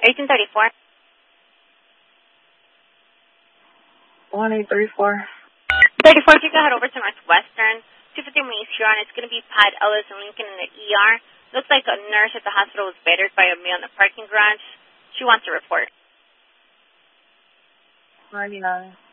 1834. 1834. 34, if you can head over to Northwestern, 251 East Huron. It's going to be Pat Ellis and Lincoln in the ER. Looks like a nurse at the hospital was battered by a male in the parking garage. She wants a report. 99.